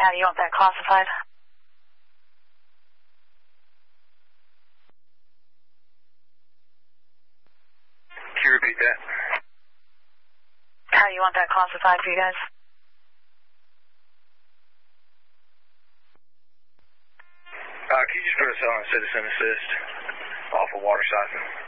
How do you want that classified? Can you repeat that? How do you want that classified for you guys? Can you just put us on citizen assist off of water siphon?